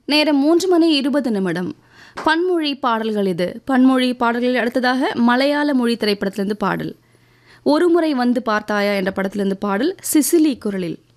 நேரம் 3:20. பன்மொழி பாடல்கள். இது பன்மொழி பாடல்களில் அடுத்ததாக மலையாள மொழி திரைப்படத்திலிருந்து பாடல். ஒரு முறை வந்து பார்த்தாயா என்ற படத்திலிருந்து பாடல் சிசிலி குரலில்.